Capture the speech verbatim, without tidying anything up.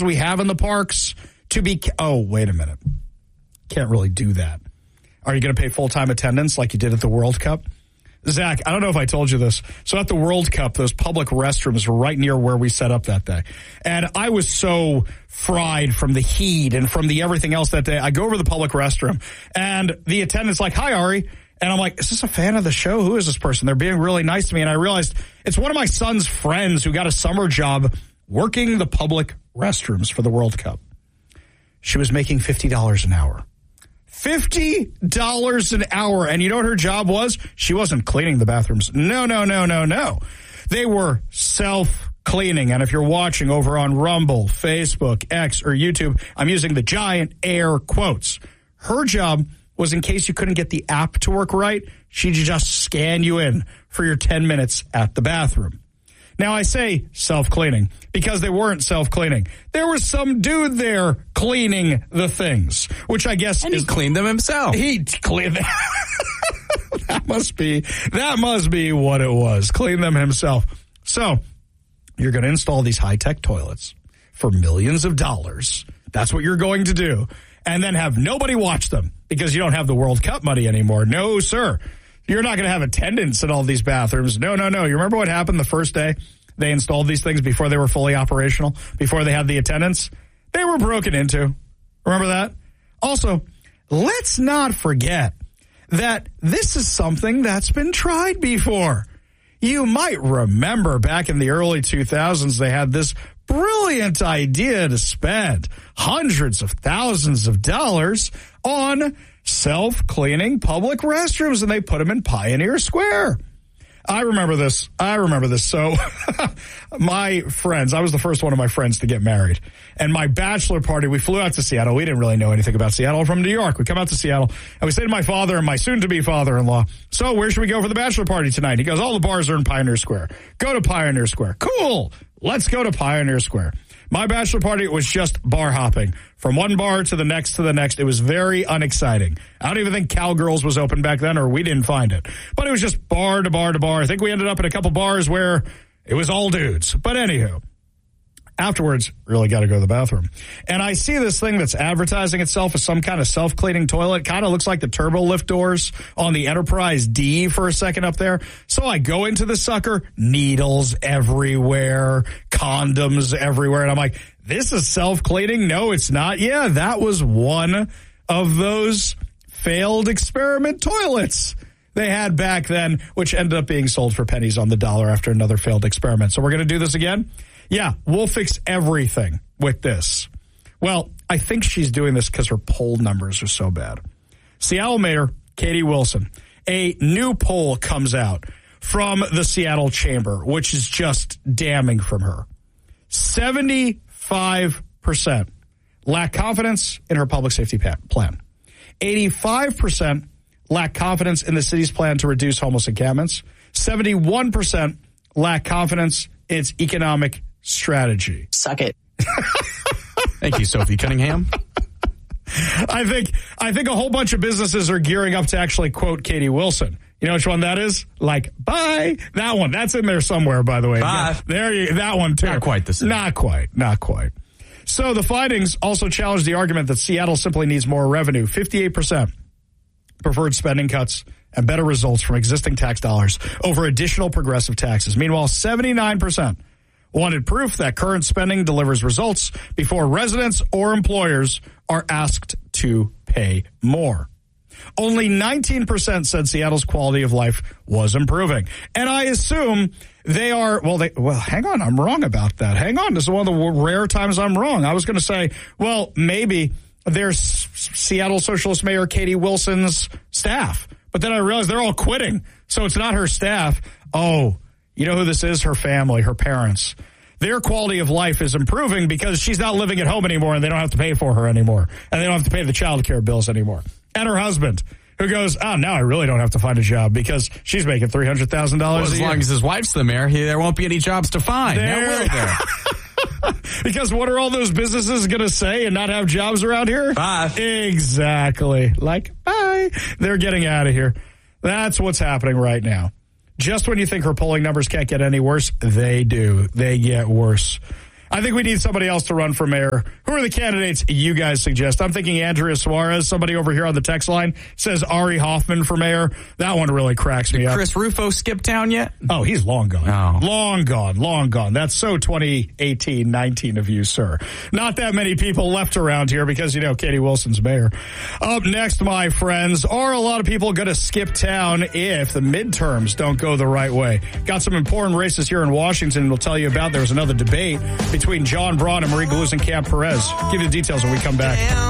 restrictions we have in the parks to be... Oh, wait a minute. Can't really do that. Are you going to pay full-time attendance like you did at the World Cup? Zach, I don't know if I told you this. So at the World Cup, those public restrooms were right near where we set up that day. And I was so fried from the heat and from the everything else that day. I go over to the public restroom, and the attendant's like, hi, Ari. And I'm like, is this a fan of the show? Who is this person? They're being really nice to me. And I realized it's one of my son's friends who got a summer job working the public restrooms for the World Cup. She was making fifty dollars an hour. fifty dollars an hour. And you know what her job was? She wasn't cleaning the bathrooms. No, no, no, no, no. They were self-cleaning. And if you're watching over on Rumble, Facebook, X, or YouTube, I'm using the giant air quotes. Her job was, in case you couldn't get the app to work right, she'd just scan you in for your ten minutes at the bathroom. Now, I say self-cleaning because they weren't self-cleaning. There was some dude there cleaning the things, which I guess and is... he cleaned them himself. He cleaned them. That must be, that must be what it was. Clean them himself. So, you're going to install these high-tech toilets for millions of dollars. That's what you're going to do. And then have nobody watch them because you don't have the World Cup money anymore. No, sir. You're not going to have attendance in all these bathrooms. No, no, no. You remember what happened the first day they installed these things before they were fully operational, before they had the attendance? They were broken into. Remember that? Also, let's not forget that this is something that's been tried before. You might remember back in the early two thousands, they had this brilliant idea to spend hundreds of thousands of dollars on self-cleaning public restrooms, and they put them in Pioneer Square. I remember this. I remember this. So my friends, I was the first one of my friends to get married. And my bachelor party, we flew out to Seattle. We didn't really know anything about Seattle. From New York. We come out to Seattle, and we say to my father and my soon-to-be father-in-law, so where should we go for the bachelor party tonight? He goes, all the bars are in Pioneer Square. Go to Pioneer Square. Cool. Let's go to Pioneer Square. My bachelor party was just bar hopping from one bar to the next to the next. It was very unexciting. I don't even think Cowgirls was open back then, or we didn't find it. But it was just bar to bar to bar. I think we ended up in a couple bars where it was all dudes. But anywho, afterwards, really got to go to the bathroom. And I see this thing that's advertising itself as some kind of self-cleaning toilet. Kind of looks like the turbo lift doors on the Enterprise D for a second up there. So I go into the sucker, needles everywhere, condoms everywhere. And I'm like, this is self-cleaning? No, it's not. Yeah, that was one of those failed experiment toilets they had back then, which ended up being sold for pennies on the dollar after another failed experiment. So we're going to do this again? Yeah, we'll fix everything with this. Well, I think she's doing this because her poll numbers are so bad. Seattle Mayor Katie Wilson, a new poll comes out from the Seattle Chamber, which is just damning from her. seventy-five percent lack confidence in her public safety plan. eighty-five percent lack confidence in the city's plan to reduce homeless encampments. seventy-one percent lack confidence in its economic strategy. Suck it. Thank you, Sophie Cunningham. I think I think a whole bunch of businesses are gearing up to actually quote Katie Wilson. You know which one that is? Like, bye. That one. That's in there somewhere, by the way. Bye. Yeah, there you that one too. Not quite the same. Not quite. Not quite. So the findings also challenge the argument that Seattle simply needs more revenue. fifty-eight percent preferred spending cuts and better results from existing tax dollars over additional progressive taxes. Meanwhile, seventy-nine percent wanted proof that current spending delivers results before residents or employers are asked to pay more. Only nineteen percent said Seattle's quality of life was improving. And I assume they are, well, they, well, hang on, I'm wrong about that. Hang on, this is one of the rare times I'm wrong. I was going to say, well, maybe there's Seattle Socialist Mayor Katie Wilson's staff. But then I realized they're all quitting. So it's not her staff. Oh, you know who this is? Her family, her parents. Their quality of life is improving because she's not living at home anymore and they don't have to pay for her anymore. And they don't have to pay the child care bills anymore. And her husband, who goes, oh, now I really don't have to find a job because she's making three hundred thousand dollars well, a year. As long as his wife's the mayor, he, there won't be any jobs to find. There. Now will there? Because what are all those businesses going to say and not have jobs around here? Bye. Exactly. Like, bye. They're getting out of here. That's what's happening right now. Just when you think her polling numbers can't get any worse, they do. They get worse. I think we need somebody else to run for mayor. Who are the candidates you guys suggest? I'm thinking Andrea Suarez. Somebody over here on the text line says Ari Hoffman for mayor. That one really cracks me up. Chris Rufo skip town yet? Oh, he's long gone. Oh. Long gone, long gone. That's so twenty eighteen nineteen of you, sir. Not that many people left around here because, you know, Katie Wilson's mayor. Up next, my friends, are a lot of people going to skip town if the midterms don't go the right way? Got some important races here in Washington we'll tell you about. There's another debate between John Braun and Marie Gluesenkamp Perez. Give you the details when we come back.